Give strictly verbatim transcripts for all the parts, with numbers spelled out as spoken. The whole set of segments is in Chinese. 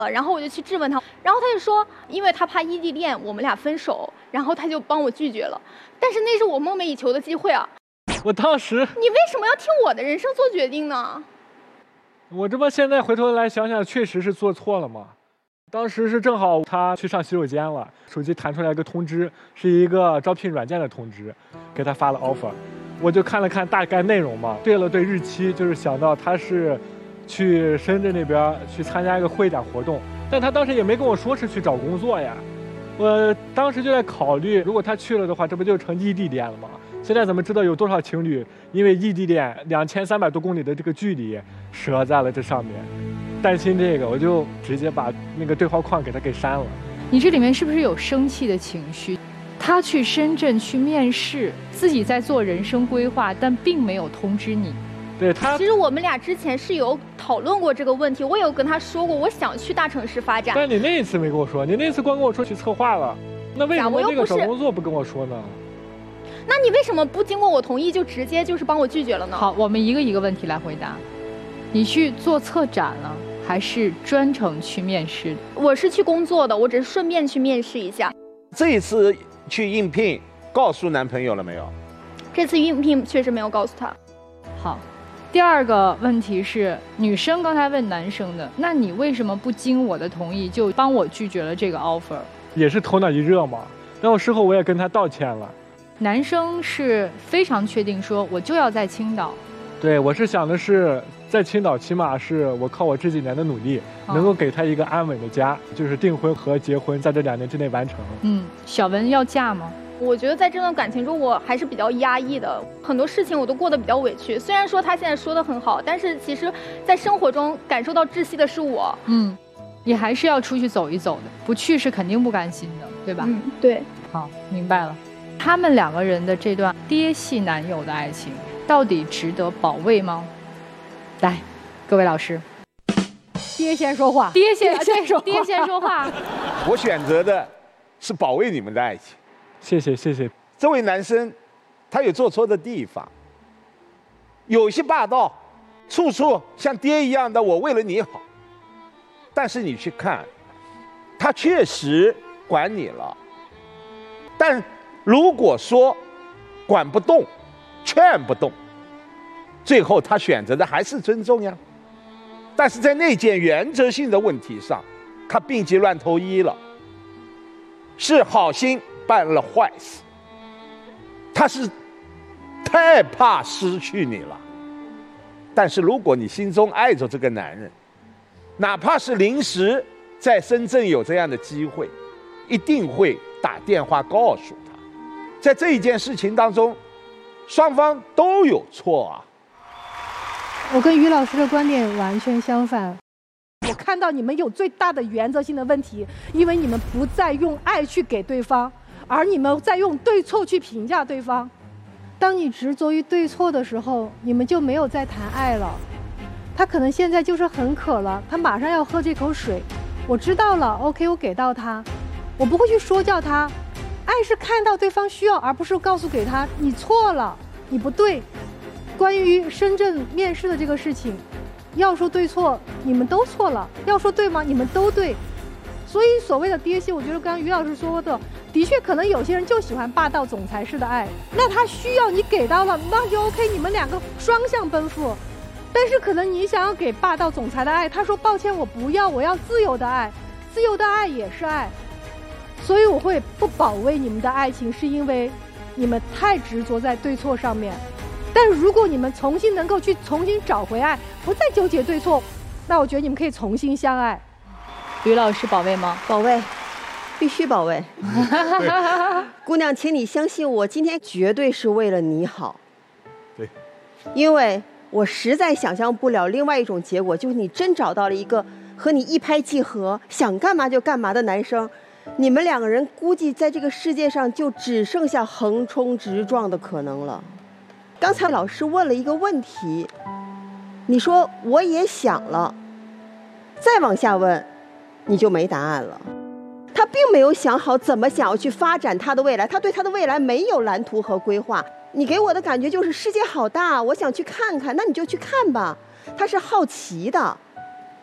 然后我就去质问他，然后他就说，因为他怕异地恋我们俩分手，然后他就帮我拒绝了。但是那是我梦寐以求的机会啊！ 我当时， 你为什么要替我的人生做决定呢？ 我这不现在回头来想想，确实是做错了嘛。当时是正好他去上洗手间了，手机弹出来一个通知，是一个招聘软件的通知，给他发了 offer。我就看了看大概内容嘛，对了对日期，就是想到他是去深圳那边去参加一个会展活动，但他当时也没跟我说是去找工作呀。我当时就在考虑，如果他去了的话，这不就成异地恋了吗？现在怎么知道有多少情侣因为异地恋两千三百多公里的这个距离折在了这上面？担心这个，我就直接把那个对话框给他给删了。 你这里面是不是有生气的情绪？他去深圳去面试，自己在做人生规划，但并没有通知你。 对他， 其实我们俩之前是有讨论过这个问题，我有跟他说过，我想去大城市发展。 但你那一次没跟我说，你那次光跟我说去策划了，那为什么那个找工作不跟我说呢？ 那你为什么不经过我同意就直接就是帮我拒绝了呢？ 好，我们一个一个问题来回答。你去做策展了，还是专程去面试？ 我是去工作的，我只是顺便去面试一下。 这一次去应聘，告诉男朋友了没有？ 这次应聘确实没有告诉他。 好。第二个问题是，女生刚才问男生的，那你为什么不经我的同意就帮我拒绝了这个 offer？ 也是头脑一热嘛。然后事后我也跟他道歉了。 男生是非常确定说，我就要在青岛。 对，我是想的是，在青岛起码是我靠我这几年的努力，哦、能够给他一个安稳的家，就是订婚和结婚在这两年之内完成。 嗯，小文要嫁吗？ 我觉得在这段感情中，我还是比较压抑的，很多事情我都过得比较委屈。虽然说他现在说的很好，但是其实，在生活中感受到窒息的是我。 嗯，你还是要出去走一走的，不去是肯定不甘心的，对吧？ 嗯，对。 好，明白了。他们两个人的这段爹系男友的爱情，到底值得保卫吗？来，各位老师， 爹先说话， 爹先先说，爹先说话。 我选择的是保卫你们的爱情。 谢谢谢谢。 这位男生，他有做错的地方，有些霸道，处处像爹一样的我为了你好。但是你去看，他确实管你了。但如果说管不动，劝不动，最后他选择的还是尊重呀。但是在那件原则性的问题上，他病急乱投医了，是好心办了坏事，他是太怕失去你了。但是如果你心中爱着这个男人，哪怕是临时在深圳有这样的机会，一定会打电话告诉他。在这一件事情当中，双方都有错啊。 我跟于老师的观点完全相反。我看到你们有最大的原则性的问题，因为你们不再用爱去给对方，而你们在用对错去评价对方。当你执着于对错的时候，你们就没有再谈爱了。他可能现在就是很渴了，他马上要喝这口水，我知道了 OK， 我给到他，我不会去说教他。爱是看到对方需要，而不是告诉给他你错了，你不对。关于深圳面试的这个事情，要说对错，你们都错了；要说对吗？你们都对。所以所谓的爹系，我觉得刚刚于老师说的，的确可能有些人就喜欢霸道总裁式的爱，那他需要你给到了，那就 OK， 你们两个双向奔赴。但是可能你想要给霸道总裁的爱，他说抱歉我不要，我要自由的爱，自由的爱也是爱。所以我会不保卫你们的爱情，是因为你们太执着在对错上面。但如果你们重新能够去重新找回爱，不再纠结对错，那我觉得你们可以重新相爱。 于老师保卫吗？ 保卫，必须保卫。姑娘，请你相信我，今天绝对是为了你好。 对， 因为我实在想象不了另外一种结果，就是你真找到了一个和你一拍即合，想干嘛就干嘛的男生，你们两个人估计在这个世界上就只剩下横冲直撞的可能了。刚才老师问了一个问题，你说我也想了，再往下问你就没答案了。他并没有想好怎么想要去发展他的未来，他对他的未来没有蓝图和规划。你给我的感觉就是世界好大，我想去看看，那你就去看吧。他是好奇的，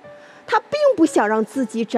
他并不想让自己长